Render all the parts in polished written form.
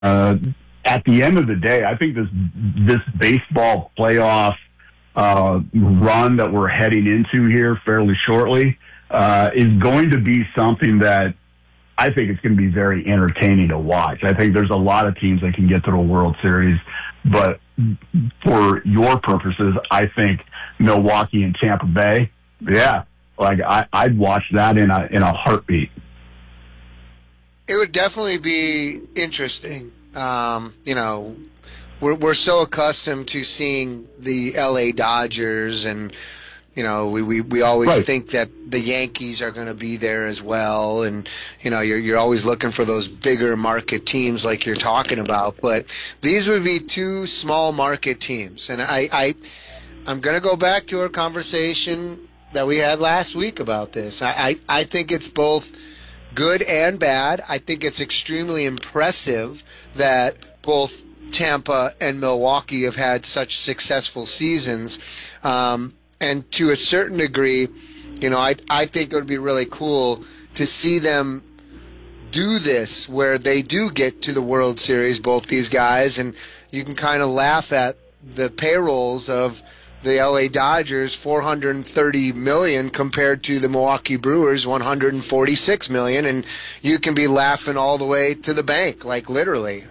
Uh, at the end of the day, I think this baseball playoff run that we're heading into here fairly shortly is going to be something that I think it's going to be very entertaining to watch. I think there's a lot of teams that can get to the World Series, but for your purposes, I think Milwaukee and Tampa Bay, yeah, like I'd watch that in a heartbeat. It would definitely be interesting. We're so accustomed to seeing the LA Dodgers, and we always think that the Yankees are going to be there as well, and you're always looking for those bigger market teams like you're talking about. But these would be two small market teams, and I'm going to go back to our conversation that we had last week about this. I think it's both good and bad. I think it's extremely impressive that both Tampa and Milwaukee have had such successful seasons. And to a certain degree, I think it would be really cool to see them do this where they do get to the World Series, both these guys, and you can kind of laugh at the payrolls of the LA Dodgers, $430 million compared to the Milwaukee Brewers, $146 million, and you can be laughing all the way to the bank, like literally.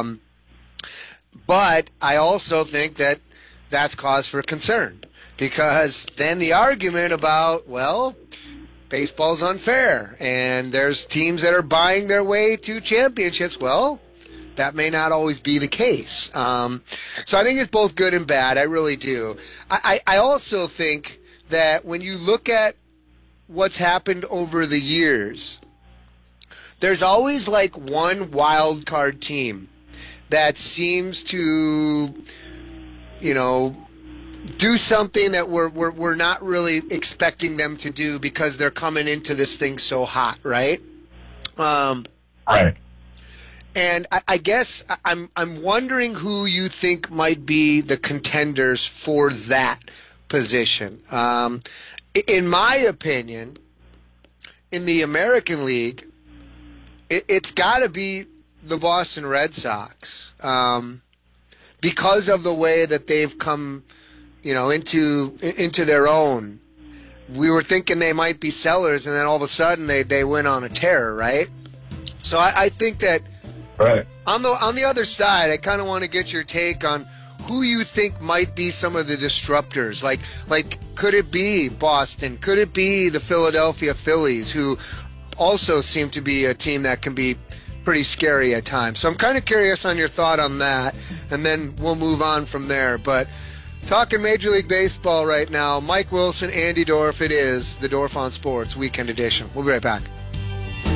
But I also think that that's cause for concern, because then the argument about, well, baseball's unfair and there's teams that are buying their way to championships, well, that may not always be the case. So I think it's both good and bad. I really do. I also think that when you look at what's happened over the years, there's always like one wild card team that seems to, do something that we're not really expecting them to do because they're coming into this thing so hot, right? Right. And I guess I'm wondering who you think might be the contenders for that position. In my opinion, in the American League, it's got to be the Boston Red Sox, because of the way that they've come, into their own. We were thinking they might be sellers, and then all of a sudden they went on a tear, right? So I think that. Right. On the other side, I kind of want to get your take on who you think might be some of the disruptors. Like could it be Boston? Could it be the Philadelphia Phillies, who also seem to be a team that can be pretty scary at times? So I'm kind of curious on your thought on that, and then we'll move on from there. But talking Major League Baseball right now, Mike Wilson, Andy Dorff, it is the Dorff on Sports Weekend Edition. We'll be right back.